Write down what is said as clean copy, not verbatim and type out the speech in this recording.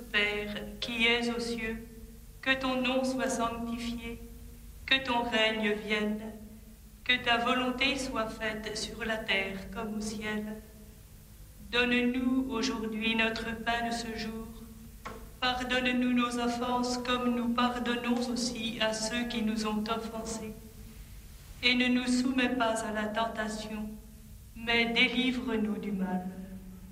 Père, qui es aux cieux, que ton nom soit sanctifié, que ton règne vienne, que ta volonté soit faite sur la terre comme au ciel. Donne-nous aujourd'hui notre pain de ce jour. Pardonne-nous nos offenses comme nous pardonnons aussi à ceux qui nous ont offensés. Et ne nous soumets pas à la tentation, mais délivre-nous du mal.